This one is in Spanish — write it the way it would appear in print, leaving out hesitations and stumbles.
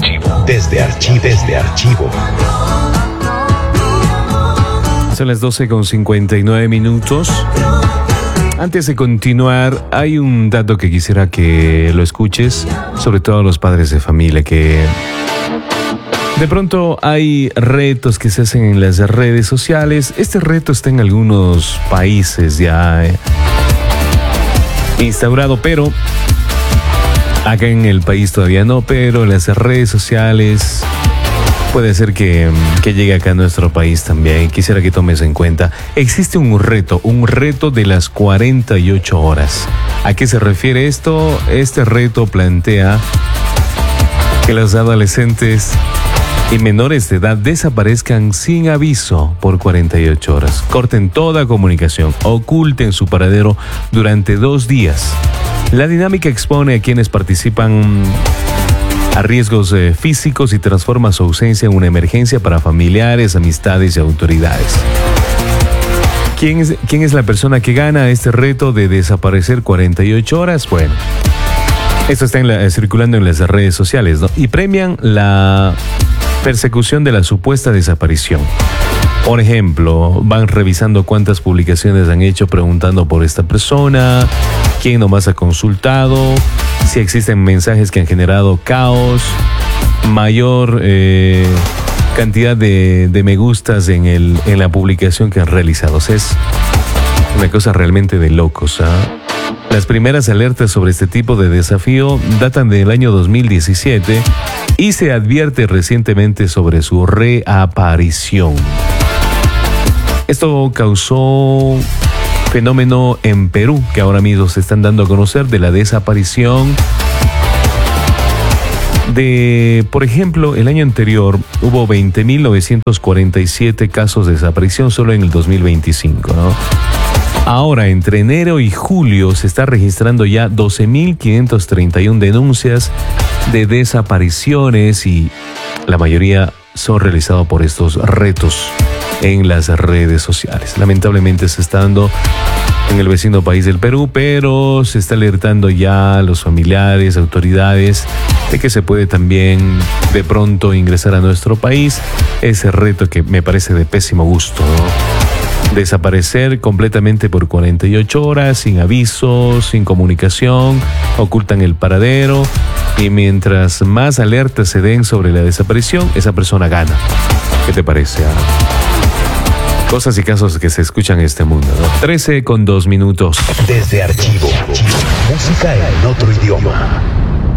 Desde archivo. Son las 12:59. Antes de continuar, hay un dato que quisiera que lo escuches, sobre todo los padres de familia, que de pronto hay retos que se hacen en las redes sociales. Este reto está en algunos países ya instaurado, pero acá en el país todavía no, pero en las redes sociales puede ser que llegue acá a nuestro país también. Quisiera que tomes en cuenta. Existe un reto de las 48 horas. ¿A qué se refiere esto? Este reto plantea que los adolescentes y menores de edad desaparezcan sin aviso por 48 horas. Corten toda comunicación, oculten su paradero durante 2 días. La dinámica expone a quienes participan a riesgos físicos y transforma su ausencia en una emergencia para familiares, amistades y autoridades. ¿Quién es la persona que gana este reto de desaparecer 48 horas? Bueno, esto está circulando en las redes sociales, ¿no? Y premian la persecución de la supuesta desaparición. Por ejemplo, van revisando cuántas publicaciones han hecho preguntando por esta persona, quién nomás ha consultado, si existen mensajes que han generado caos, mayor cantidad de me gustas en la publicación que han realizado. O sea, es una cosa realmente de locos, ¿ah? Las primeras alertas sobre este tipo de desafío datan del año 2017 y se advierte recientemente sobre su reaparición. Esto causó fenómeno en Perú, que ahora mismo se están dando a conocer, de la desaparición de, por ejemplo, el año anterior hubo 20.947 casos de desaparición solo en el 2025, ¿no? Ahora, entre enero y julio se está registrando ya 12.531 denuncias de desapariciones y la mayoría son realizadas por estos retos en las redes sociales. Lamentablemente se está dando en el vecino país del Perú, pero se está alertando ya a los familiares, autoridades, de que se puede también de pronto ingresar a nuestro país. Ese reto que me parece de pésimo gusto, ¿no? Desaparecer completamente por 48 horas, sin aviso, sin comunicación, ocultan el paradero y mientras más alertas se den sobre la desaparición, esa persona gana. ¿Qué te parece? Cosas y casos que se escuchan en este mundo, ¿no? 13:02. Desde archivo. Música en otro idioma.